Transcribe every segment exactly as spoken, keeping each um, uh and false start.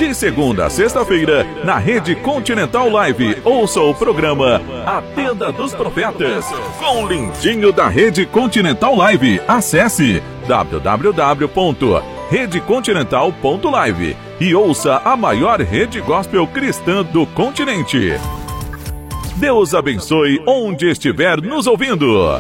De segunda a sexta-feira, na Rede Continental Live, ouça o programa A Tenda dos Profetas, com o lindinho da Rede Continental Live. Acesse w w w ponto rede continental ponto live e ouça a maior rede gospel cristã do continente. Deus abençoe onde estiver nos ouvindo.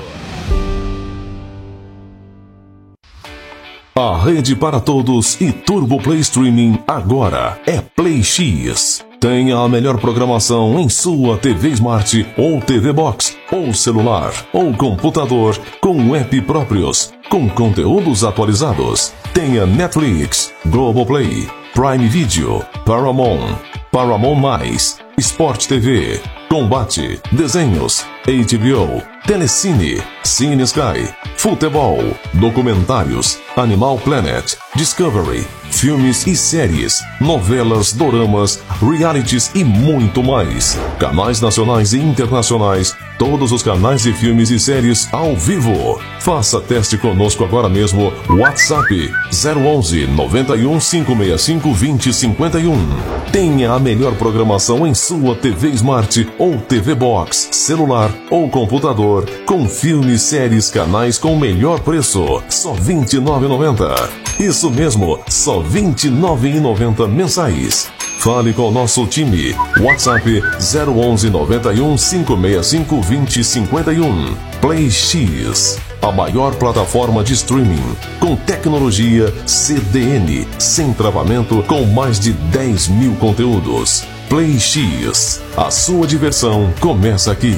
A rede para todos e Turbo Play Streaming agora é Play X. Tenha a melhor programação em sua T V Smart ou T V Box, ou celular, ou computador, com app próprios, com conteúdos atualizados. Tenha Netflix, Globoplay, Prime Video, Paramount, Paramount Mais, Sport T V, Combate, Desenhos, H B O, Telecine, Cine Sky, Futebol, Documentários, Animal Planet, Discovery, filmes e séries, novelas, doramas, realities e muito mais. Canais nacionais e internacionais, todos os canais de filmes e séries ao vivo. Faça teste conosco agora mesmo. WhatsApp zero onze, noventa e um, cinco seis cinco, vinte, cinquenta e um. Tenha a melhor programação em sua T V Smart ou T V Box, celular ou computador, com filmes, séries, canais com o melhor preço, só vinte e nove reais e noventa centavos. Isso mesmo, só vinte e nove reais e noventa centavos mensais. Fale com o nosso time. WhatsApp zero onze, noventa e um, cinco seis cinco, vinte, cinquenta e um. Play X, a maior plataforma de streaming com tecnologia C D N, sem travamento, com mais de dez mil conteúdos. Play X, a sua diversão começa aqui.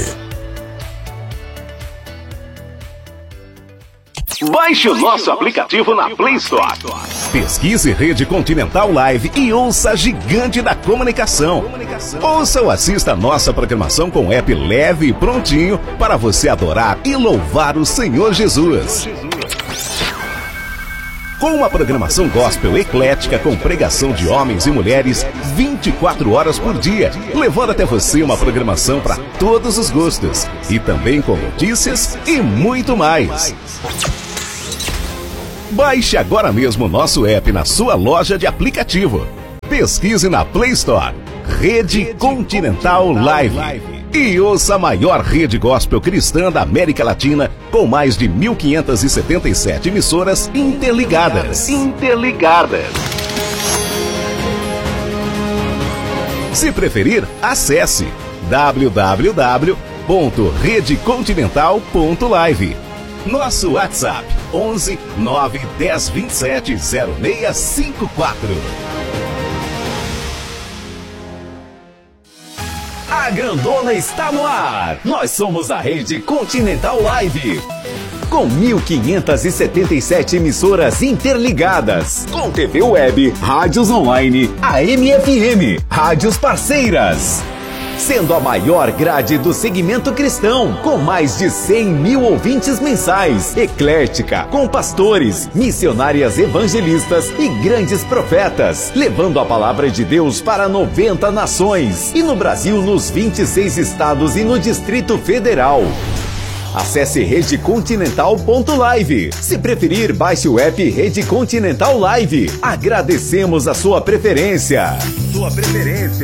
Baixe o nosso aplicativo na Play Store. Pesquise Rede Continental Live e ouça a gigante da comunicação. Ouça ou assista a nossa programação com app leve e prontinho para você adorar e louvar o Senhor Jesus. Com uma programação gospel eclética com pregação de homens e mulheres vinte e quatro horas por dia, levando até você uma programação para todos os gostos e também com notícias e muito mais. Baixe agora mesmo o nosso app na sua loja de aplicativo. Pesquise na Play Store Rede Continental Live e ouça a maior rede gospel cristã da América Latina com mais de mil quinhentas e setenta e sete emissoras interligadas. Interligadas. Se preferir, acesse w w w ponto rede continental ponto live. Nosso WhatsApp onze, nove, dez, vinte e sete, zero seis cinco quatro. A grandona está no ar. Nós somos a Rede Continental Live, com mil quinhentas e setenta e sete emissoras interligadas, com T V web, rádios online, A M F M, rádios parceiras, sendo a maior grade do segmento cristão, com mais de cem mil ouvintes mensais, eclética, com pastores, missionárias evangelistas e grandes profetas, levando a palavra de Deus para noventa nações, e no Brasil nos vinte e seis estados e no Distrito Federal. Acesse rede continental ponto live. Se preferir, baixe o app Rede Continental Live. Agradecemos a sua preferência. Sua preferência.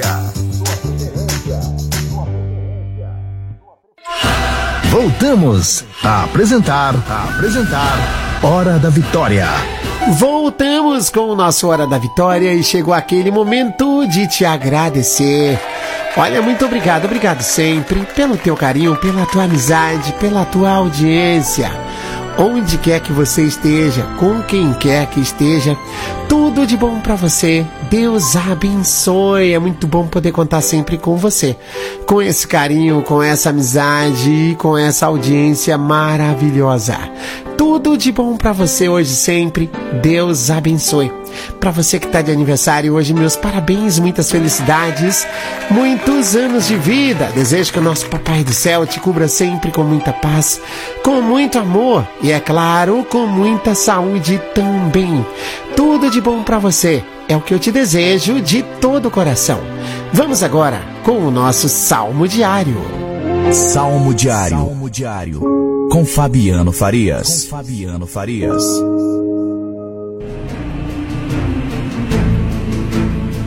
Voltamos a apresentar, a apresentar Hora da Vitória. Voltamos com o nosso Hora da Vitória e chegou aquele momento de te agradecer. Olha, muito obrigado, obrigado sempre pelo teu carinho, pela tua amizade, pela tua audiência. Onde quer que você esteja, com quem quer que esteja, tudo de bom pra você. Deus abençoe. É muito bom poder contar sempre com você, com esse carinho, com essa amizade, com essa audiência maravilhosa. Tudo de bom pra você hoje sempre. Deus abençoe. Para você que está de aniversário hoje, meus parabéns, muitas felicidades, muitos anos de vida. Desejo que o nosso Papai do Céu te cubra sempre com muita paz, com muito amor e, é claro, com muita saúde também. Tudo de bom para você é o que eu te desejo de todo o coração. Vamos agora com o nosso Salmo Diário. Salmo Diário. Salmo Diário. Com Fabiano Farias. Com Fabiano Farias.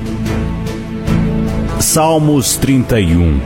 Salmos trinta e um.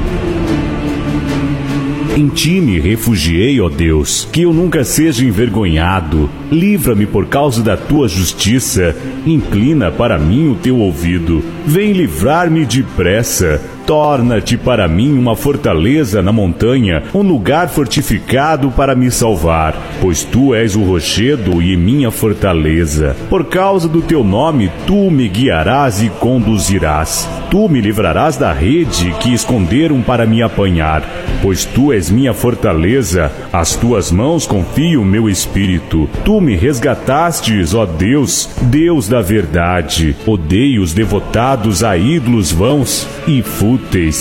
Em ti me refugiei, ó Deus, que eu nunca seja envergonhado. Livra-me por causa da tua justiça. Inclina para mim o teu ouvido. Vem livrar-me depressa. Torna-te para mim uma fortaleza na montanha, um lugar fortificado para me salvar, pois tu és o rochedo e minha fortaleza. Por causa do teu nome, tu me guiarás e conduzirás. Tu me livrarás da rede que esconderam para me apanhar, pois tu és minha fortaleza. Às tuas mãos confio o meu espírito. Tu me resgatastes, ó Deus, Deus da verdade. Odeio os devotados a ídolos vãos e fúteis.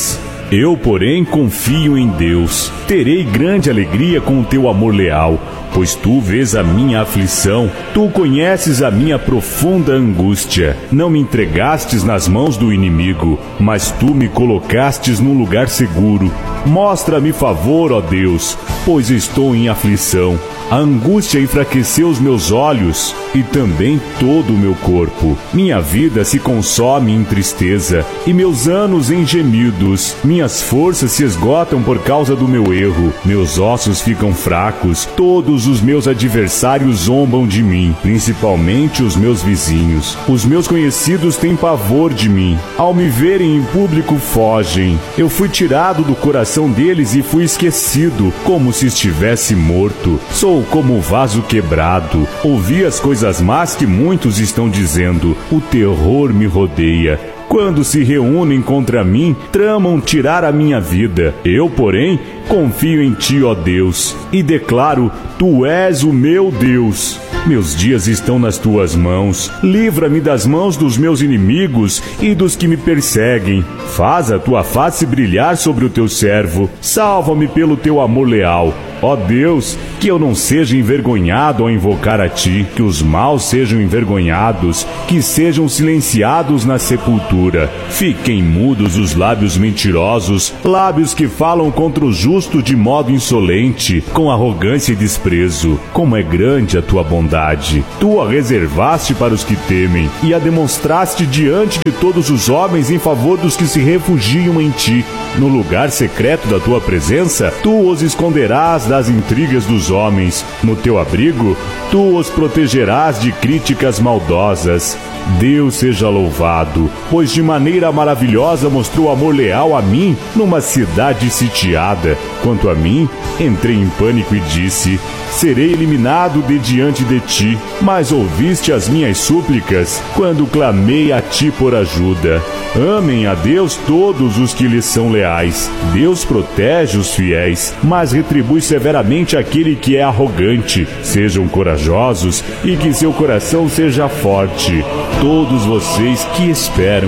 Eu, porém, confio em Deus. Terei grande alegria com o teu amor leal, pois tu vês a minha aflição. Tu conheces a minha profunda angústia. Não me entregastes nas mãos do inimigo, mas tu me colocastes num lugar seguro. Mostra-me favor, ó Deus, pois estou em aflição. A angústia enfraqueceu os meus olhos e também todo o meu corpo. Minha vida se consome em tristeza e meus anos em gemidos. Minhas forças se esgotam por causa do meu erro. Meus ossos ficam fracos. Todos os meus adversários zombam de mim, principalmente os meus vizinhos. Os meus conhecidos têm pavor de mim. Ao me verem em público, fogem. Eu fui tirado do coração deles e fui esquecido, como se estivesse morto. Sou como um vaso quebrado. Ouvi as coisas más que muitos estão dizendo. O terror me rodeia. Quando se reúnem contra mim, tramam tirar a minha vida. Eu, porém, confio em ti, ó Deus, e declaro: tu és o meu Deus. Meus dias estão nas tuas mãos. Livra-me das mãos dos meus inimigos e dos que me perseguem. Faz a tua face brilhar sobre o teu servo. Salva-me pelo teu amor leal. Ó Deus, que eu não seja envergonhado ao invocar a ti, que os maus sejam envergonhados, que sejam silenciados na sepultura. Fiquem mudos os lábios mentirosos, lábios que falam contra o justo de modo insolente, com arrogância e desprezo. Como é grande a tua bondade! Tu a reservaste para os que temem, e a demonstraste diante de todos os homens em favor dos que se refugiam em ti. No lugar secreto da tua presença, tu os esconderás das intrigas dos homens. No teu abrigo, tu os protegerás de críticas maldosas. Deus seja louvado, pois de maneira maravilhosa mostrou amor leal a mim numa cidade sitiada. Quanto a mim, entrei em pânico e disse: serei eliminado de diante de ti. Mas ouviste as minhas súplicas quando clamei a ti por ajuda. Amem a Deus todos os que lhes são leais. Deus protege os fiéis, mas retribui severamente aquele que é arrogante. Sejam corajosos e que seu coração seja forte. Todos vocês que esperam